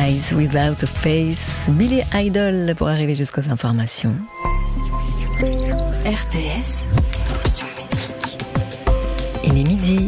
Eyes Without a Face, Billy Idol pour arriver jusqu'aux informations. RTS, option musique. Il est midi.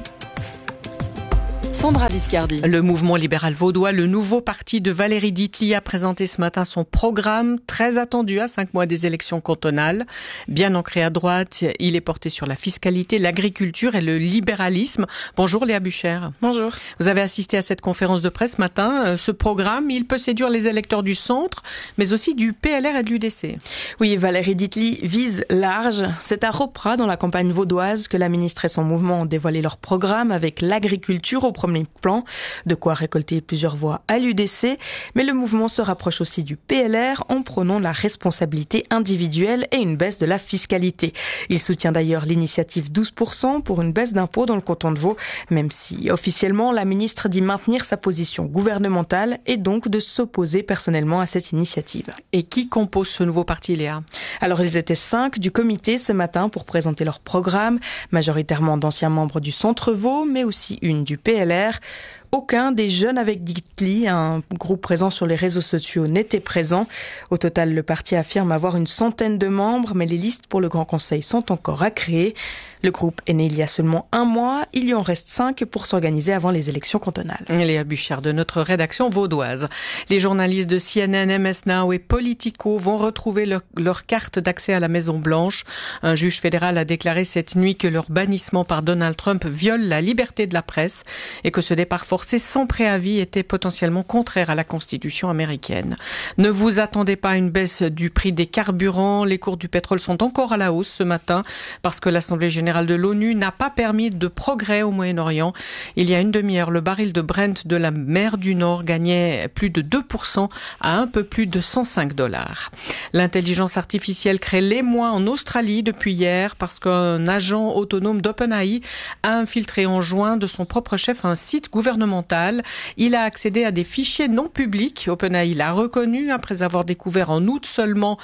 Sandra Viscardi. Le mouvement libéral vaudois, le nouveau parti de Valérie Ditli, a présenté ce matin son programme très attendu à 5 mois des élections cantonales. Bien ancré à droite, il est porté sur la fiscalité, l'agriculture et le libéralisme. Bonjour Léa Bucher. Bonjour. Vous avez assisté à cette conférence de presse ce matin. Ce programme, il peut séduire les électeurs du centre, mais aussi du PLR et de l'UDC. Oui, Valérie Ditli vise large. C'est à Ropra, dans la campagne vaudoise, que la ministre et son mouvement ont dévoilé leur programme avec l'agriculture au premier plan, de quoi récolter plusieurs voix à l'UDC, mais le mouvement se rapproche aussi du PLR en prônant la responsabilité individuelle et une baisse de la fiscalité. Il soutient d'ailleurs l'initiative 12% pour une baisse d'impôts dans le canton de Vaud, même si officiellement la ministre dit maintenir sa position gouvernementale et donc de s'opposer personnellement à cette initiative. Et qui compose ce nouveau parti, Léa ? Alors ils étaient 5 du comité ce matin pour présenter leur programme, majoritairement d'anciens membres du Centre Vaud, mais aussi une du PLR. Aucun des jeunes avec Ditli, un groupe présent sur les réseaux sociaux, n'était présent. Au total, le parti affirme avoir une centaine de membres, mais les listes pour le Grand Conseil sont encore à créer. Le groupe est né il y a seulement 1 mois. Il y en reste 5 pour s'organiser avant les élections cantonales. Léa Bucher de notre rédaction vaudoise. Les journalistes de CNN, MS Now et Politico vont retrouver leur carte d'accès à la Maison-Blanche. Un juge fédéral a déclaré cette nuit que leur bannissement par Donald Trump viole la liberté de la presse et que ce départ forcé sans préavis était potentiellement contraire à la Constitution américaine. Ne vous attendez pas à une baisse du prix des carburants. Les cours du pétrole sont encore à la hausse ce matin parce que l'Assemblée générale de l'ONU n'a pas permis de progrès au Moyen-Orient. Il y a une demi-heure, le baril de Brent de la mer du Nord gagnait plus de 2% à un peu plus de $105. L'intelligence artificielle crée l'émoi en Australie depuis hier parce qu'un agent autonome d'OpenAI a infiltré en juin de son propre chef un site gouvernemental. Il a accédé à des fichiers non publics. OpenAI l'a reconnu après avoir découvert en août seulement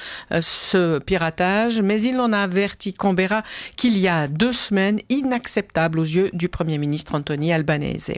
ce piratage, mais il en a averti Canberra qu'il y a 2 semaines, inacceptable aux yeux du Premier ministre Anthony Albanese.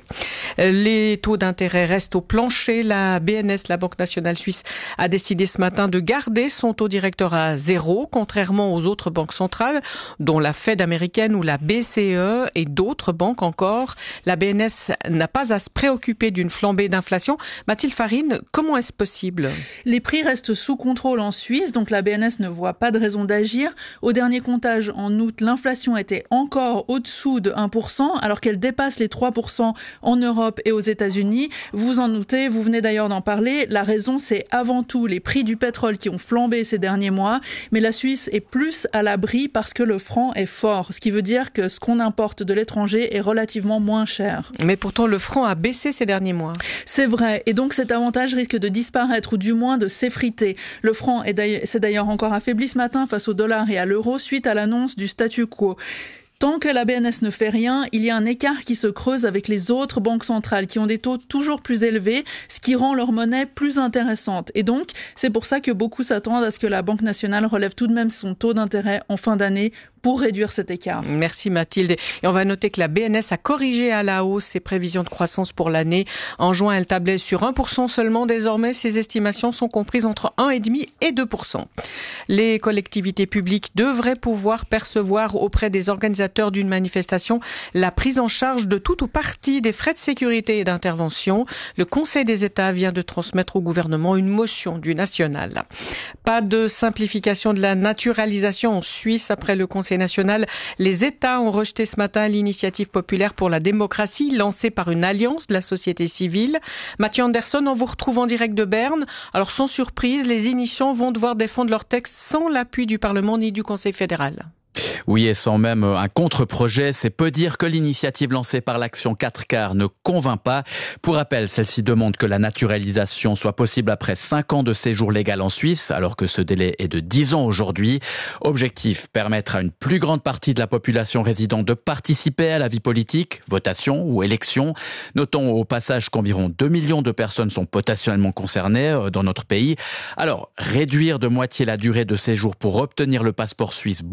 Les taux d'intérêt restent au plancher. La BNS, la Banque nationale suisse, a décidé ce matin de garder son taux directeur à 0, contrairement aux autres banques centrales, dont la Fed américaine ou la BCE et d'autres banques encore. La BNS n'a pas à se préoccuper d'une flambée d'inflation. Mathilde Farine, comment est-ce possible ? Les prix restent sous contrôle en Suisse, donc la BNS ne voit pas de raison d'agir. Au dernier comptage, en août, l'inflation était encore au-dessous de 1%, alors qu'elle dépasse les 3% en Europe et aux États-Unis. Vous en doutez, vous venez d'ailleurs d'en parler. La raison, c'est avant tout les prix du pétrole qui ont flambé ces derniers mois. Mais la Suisse est plus à l'abri parce que le franc est fort, ce qui veut dire que ce qu'on importe de l'étranger est relativement moins cher. Mais pourtant, le franc a baissé ces derniers mois. C'est vrai, et donc cet avantage risque de disparaître ou du moins de s'effriter. Le franc s'est d'ailleurs encore affaibli ce matin face au dollar et à l'euro suite à l'annonce du statu quo. Tant que la BNS ne fait rien, il y a un écart qui se creuse avec les autres banques centrales qui ont des taux toujours plus élevés, ce qui rend leur monnaie plus intéressante. Et donc, c'est pour ça que beaucoup s'attendent à ce que la Banque nationale relève tout de même son taux d'intérêt en fin d'année pour réduire cet écart. Merci Mathilde. Et on va noter que la BNS a corrigé à la hausse ses prévisions de croissance pour l'année. En juin, elle tablait sur 1% seulement. Désormais, ses estimations sont comprises entre 1,5% et 2%. Les collectivités publiques devraient pouvoir percevoir auprès des organisateurs d'une manifestation la prise en charge de tout ou partie des frais de sécurité et d'intervention. Le Conseil des États vient de transmettre au gouvernement une motion du national. Pas de simplification de la naturalisation en Suisse après le Conseil national. Les États ont rejeté ce matin l'initiative populaire pour la démocratie lancée par une alliance de la société civile. Mathieu Anderson, on vous retrouve en direct de Berne. Alors sans surprise, les initiants vont devoir défendre leur texte sans l'appui du Parlement ni du Conseil fédéral. Oui, et sans même un contre-projet, c'est peu dire que l'initiative lancée par l'Action 4 quarts ne convainc pas. Pour rappel, celle-ci demande que la naturalisation soit possible après 5 ans de séjour légal en Suisse, alors que ce délai est de 10 ans aujourd'hui. Objectif, permettre à une plus grande partie de la population résidente de participer à la vie politique, votation ou élection. Notons au passage qu'environ 2 millions de personnes sont potentiellement concernées dans notre pays. Alors, réduire de moitié la durée de séjour pour obtenir le passeport suisse, beaucoup trop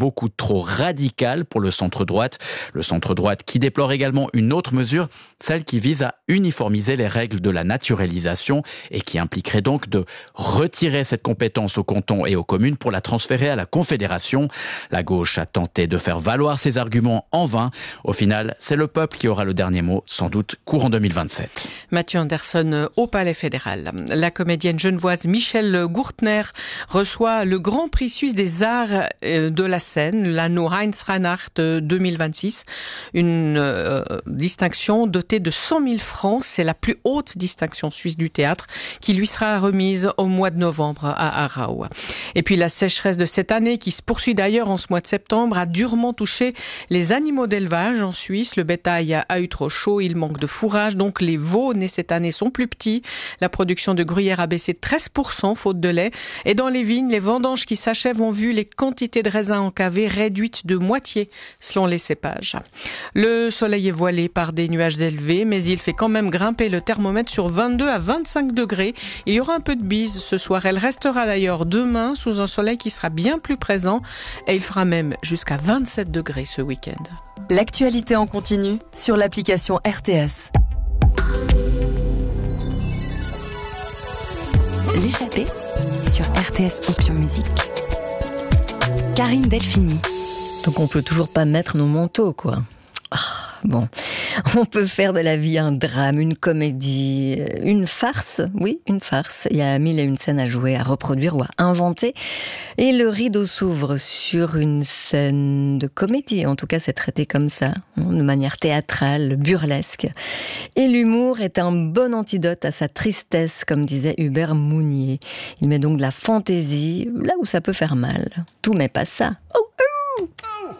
trop radicale pour le centre-droite. Le centre-droite qui déplore également une autre mesure, celle qui vise à uniformiser les règles de la naturalisation et qui impliquerait donc de retirer cette compétence aux cantons et aux communes pour la transférer à la Confédération. La gauche a tenté de faire valoir ses arguments en vain. Au final, c'est le peuple qui aura le dernier mot, sans doute courant 2027. Mathieu Anderson au Palais fédéral. La comédienne genevoise Michelle Gurtner reçoit le Grand Prix suisse des arts de la scène, l'anneau Heinz Reinhardt 2026. Une distinction dotée de 100 000 francs. C'est la plus haute distinction suisse du théâtre qui lui sera remise au mois de novembre à Aarau. Et puis la sécheresse de cette année, qui se poursuit d'ailleurs en ce mois de septembre, a durement touché les animaux d'élevage en Suisse. Le bétail a eu trop chaud, il manque de fourrage, donc les veaux nés cette année sont plus petits. La production de gruyère a baissé de 13% faute de lait. Et dans les vignes, les vendanges qui s'achèvent ont vu les quantités de raisins encavés réduites de moitié selon les cépages. Le soleil est voilé par des nuages élevés, mais il fait quand même grimper le thermomètre sur 22 à 25 degrés. Il y aura un peu de bise ce soir. Elle restera d'ailleurs demain sous un soleil qui sera bien plus présent et il fera même jusqu'à 27 degrés ce week-end. L'actualité en continu sur l'application RTS. L'échappée sur RTS Option Musique. Karine Delphini. Donc on peut toujours pas mettre nos manteaux, quoi. Bon, on peut faire de la vie un drame, une comédie, une farce. Oui, une farce. Il y a 1001 scènes à jouer, à reproduire ou à inventer. Et le rideau s'ouvre sur une scène de comédie. En tout cas, c'est traité comme ça, de manière théâtrale, burlesque. Et l'humour est un bon antidote à sa tristesse, comme disait Hubert Mounier. Il met donc de la fantaisie là où ça peut faire mal. Tout mais pas ça. Oh, oh.